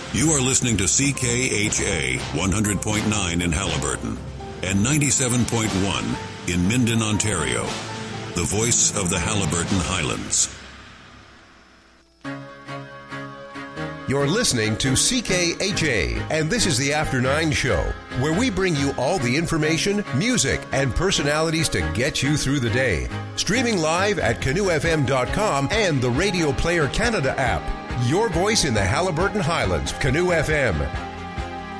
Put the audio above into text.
You are listening to CKHA 100.9 in Halliburton and 97.1 in Minden, Ontario, the voice of the Halliburton Highlands. You're listening to CKHA, and this is the After 9 Show, where we bring you all the information, music, and personalities to get you through the day. Streaming live at canoefm.com and the Radio Player Canada app. Your voice in the Halliburton Highlands, Canoe FM.